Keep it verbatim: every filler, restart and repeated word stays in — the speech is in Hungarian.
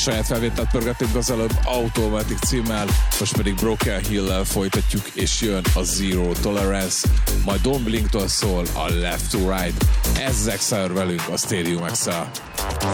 saját felvételt pörgettünk az előbb Automatic címmel, most pedig Broken Hill-lel folytatjuk, és jön a Zero Tolerance, majd Don't Blink-től szól a Left to Right. Ez Exile velünk a Stadium X-el.